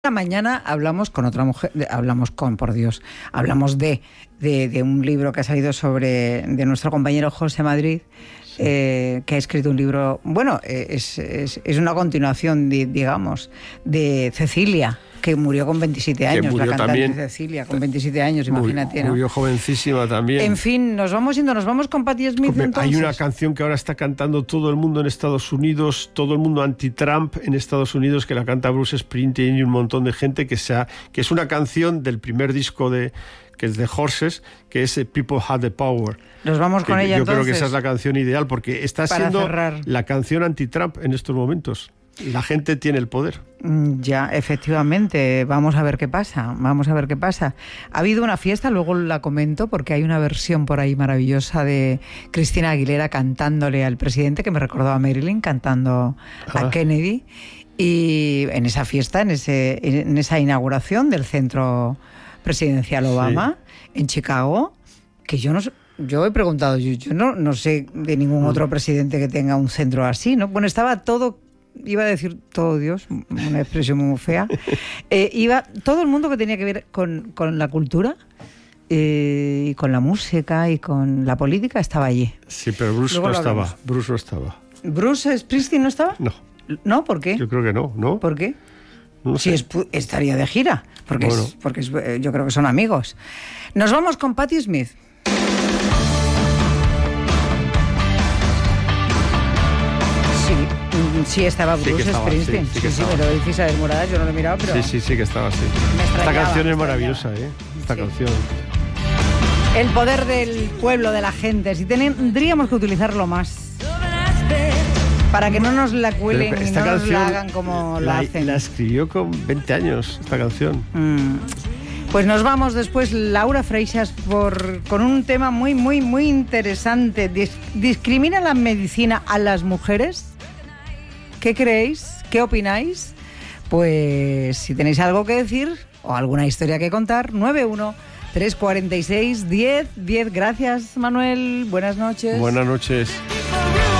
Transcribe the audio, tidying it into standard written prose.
Mañana hablamos con otra mujer, hablamos de un libro que ha salido de nuestro compañero José Madrid, que ha escrito un libro, es una continuación, digamos, de Cecilia, que murió con 27 años, la cantante también, Cecilia, con 27 años, imagínate, ¿no? Murió jovencísima también. En fin, nos vamos con Patti Smith. Entonces. Hay una canción que ahora está cantando todo el mundo en Estados Unidos, todo el mundo anti-Trump en Estados Unidos, que la canta Bruce Springsteen y un montón de gente, que es una canción del primer disco que es de Horses, que es People Have the Power. Nos vamos con ella, yo entonces. Creo que esa es la canción ideal, porque está siendo la canción anti-Trump en estos momentos. La gente tiene el poder. Ya, efectivamente. Vamos a ver qué pasa. Ha habido una fiesta, luego la comento, porque hay una versión por ahí maravillosa de Cristina Aguilera cantándole al presidente, que me recordó a Marilyn cantando a Kennedy. Y en esa fiesta, en esa inauguración del centro presidencial Obama, en Chicago, que yo he preguntado, yo no sé de ningún otro presidente que tenga un centro así, ¿no? Bueno, estaba todo... Iba a decir todo Dios, una expresión muy fea. Iba todo el mundo que tenía que ver con la cultura y con la música y con la política estaba allí. Sí, pero Bruce no estaba. ¿Bruce Springsteen no estaba? No. ¿No? ¿Por qué? Yo creo que no, ¿no? ¿Por qué? No sé. Si estaría de gira, porque yo creo que son amigos. Nos vamos con Patti Smith. Sí, estaba Bruce Springsteen. Sí, me lo dices a desmorada, yo no lo he mirado, pero... Sí que estaba, sí. Esta canción es maravillosa, Esta canción. El poder del pueblo, de la gente. Si tendríamos que utilizarlo más. Para que no nos la cuelen y no nos la hagan como la hacen. La escribió con 20 años, esta canción. Pues nos vamos después, Laura Freixas, con un tema muy, muy, muy interesante. ¿Discrimina la medicina a las mujeres? ¿Qué creéis? ¿Qué opináis? Pues si tenéis algo que decir o alguna historia que contar, 91-346-1010. Gracias, Manuel. Buenas noches. Buenas noches.